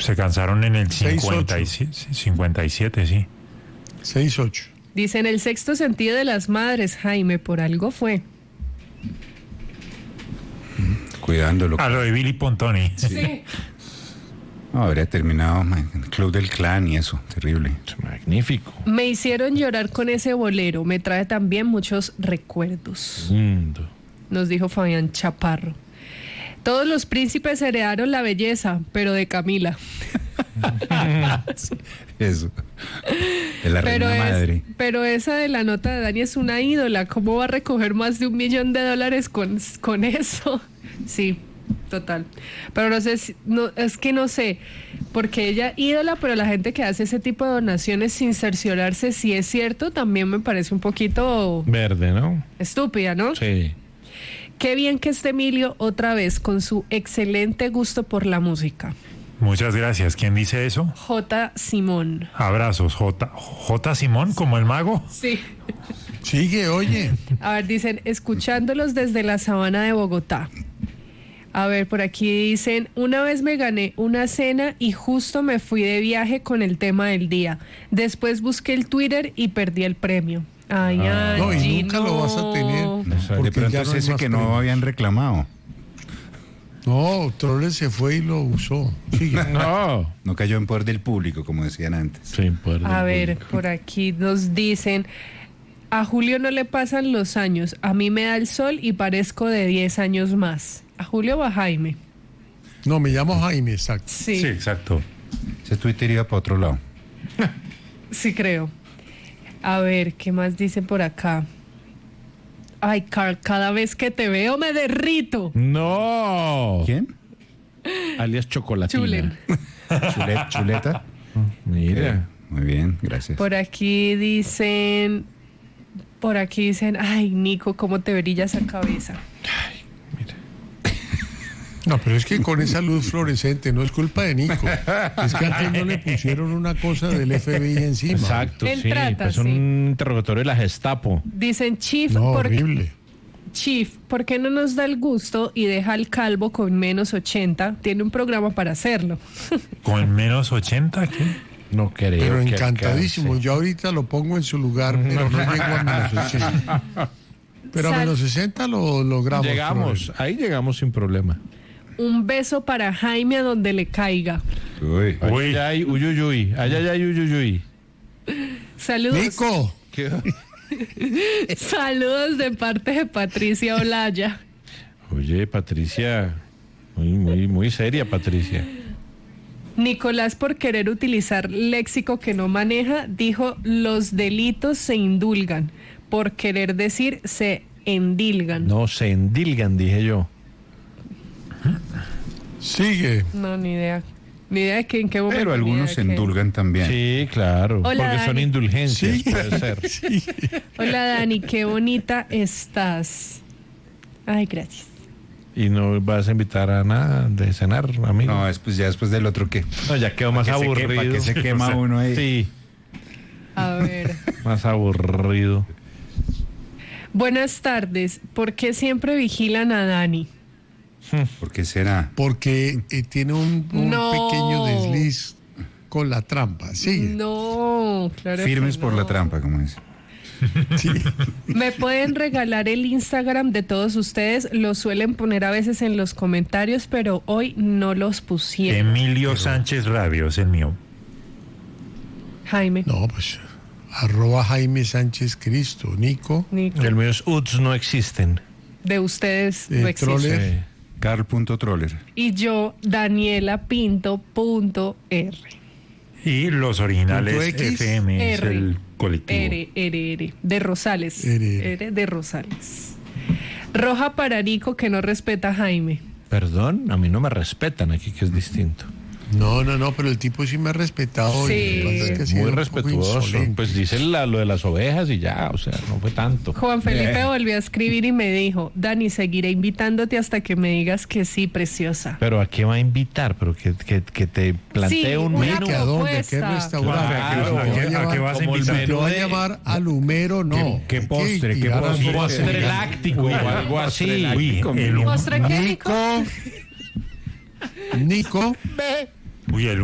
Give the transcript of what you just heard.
Se cansaron en el 6-8. 57, sí. 6-8. Dicen el sexto sentido de las madres, Jaime, por algo fue. Cuidándolo. A lo de Billy Pontoni. Sí. No, habría terminado en el Club del Clan y eso, terrible. Magnífico. Me hicieron llorar con ese bolero, me trae también muchos recuerdos, Lindo. nos dijo Fabián Chaparro. Todos los príncipes heredaron la belleza, pero de Camila. Eso. De la reina madre. Pero esa de la nota de Dani es una ídola. ¿Cómo va a recoger más de $1 millón con eso? Sí, total. Pero no sé, es que no sé, porque ella ídola, pero la gente que hace ese tipo de donaciones sin cerciorarse si es cierto, también me parece un poquito Verde, ¿no? estúpida, ¿no? Sí. Qué bien que esté Emilio otra vez con su excelente gusto por la música. Muchas gracias. ¿Quién dice eso? J. Simón. Abrazos, J. Simón, como el mago. Sí. Sigue, oye. A ver, dicen, escuchándolos desde la sabana de Bogotá. A ver, por aquí dicen, una vez me gané una cena y justo me fui de viaje con el tema del día. Después busqué el Twitter y perdí el premio. Ay, No, y Angie, nunca lo vas a tener. De Porque pronto ya es no hay ese más que no premios. habían reclamado. No, Troller se fue y lo usó. Sigue. No. No cayó en poder del público, como decían antes. Sin poder del A ver, público. por aquí nos dicen, a Julio no le pasan los años, a mí me da el sol y parezco de 10 años más. ¿A Julio o a Jaime? No, me llamo Jaime, exacto. Sí, Sí, exacto. Ese Twitter iba para otro lado. sí creo. A ver, ¿qué más dicen por acá? Ay, Carl, cada vez que te veo me derrito. No. ¿Quién? Alias Chocolatina. Chulen. Chuleta. Mira. Muy bien, gracias. Por aquí dicen, ay, Nico, cómo te brilla esa cabeza. No, pero es que con esa luz fluorescente no es culpa de Nico. Es que antes no le pusieron una cosa del FBI encima. Exacto, En sí. trata, Pues sí. un interrogatorio de la Gestapo. Dicen, Chief, No, horrible. ¿por qué no nos da el gusto y deja al calvo con menos 80? Tiene un programa para hacerlo. ¿Con menos 80? ¿Qué? No creo. Pero que encantadísimo. alcance. Yo ahorita lo pongo en su lugar, pero no llego a menos 80. Pero a Sal- menos 60 lo logramos. Llegamos, ahí llegamos sin problema. Un beso para Jaime a donde le caiga. Uy. Uy. Ay, ay, uyuyuy. Ay, ay, ay, uyuyuy. Saludos. Nico, ¿Qué? Saludos de parte de Patricia Olaya. Oye, Patricia, muy seria, Patricia. Nicolás, por querer utilizar léxico que no maneja, dijo: los delitos se indulgan. Por querer decir, se endilgan. No, se endilgan, dije yo. sigue. No, ni idea. Ni idea de que en qué momento. Pero ni algunos se idea de qué. endulgan también. Sí, claro. Hola, porque son Dani. indulgencias, Sí. puede ser. Hola, Dani, qué bonita estás. Ay, gracias. Y no vas a invitar a nada de cenar, amigo. No, ya después del otro que. No, ya quedó más ¿Para qué aburrido. se quema uno ahí? Sí, A ver. más aburrido. Buenas tardes. ¿Por qué siempre vigilan a Dani? ¿Por qué será? Porque tiene un No. pequeño desliz con la trampa. Sigue. No, claro. Firmes que por no. la trampa, como dice. Sí. ¿Me pueden regalar el Instagram de todos ustedes? Lo suelen poner a veces en los comentarios, pero hoy no los pusieron. Emilio Sánchez Radio es el mío. Jaime. No, pues @Jaime Sánchez Cristo. Nico, Nico, El mío es UTS no existen. de ustedes no existe. Troller. Sí. Carl.troller. Y yo, DanielaPinto.r. Y los originales ¿Punto X? FM es R. el colectivo. R. De Rosales. R. R de Rosales. Roja para Nico, que no respeta a Jaime. Perdón, a mí no me respetan aquí, que es distinto. No, pero el tipo sí me ha respetado. Sí. Y lo que pasa es que ha sido Muy un poco respetuoso. insolente. Pues dice lo de las ovejas y ya, o sea, no fue tanto. Juan Felipe volvió a escribir y me dijo: Dani, seguiré invitándote hasta que me digas que sí, preciosa. Pero ¿a qué va a invitar? Pero que te plantee Sí, un una menú. ¿Que a dónde? ¿Qué propuesta. restaurante? Claro, ¿a qué vas a como el invitar? Si te menú va a de- llamar a Lumero, no. ¿Qué Hay que postre? ¿Qué tirar postre? algo postre elegante. láctico o algo así. Uy, el ¿Postre qué, Nico? Nico. Uy, el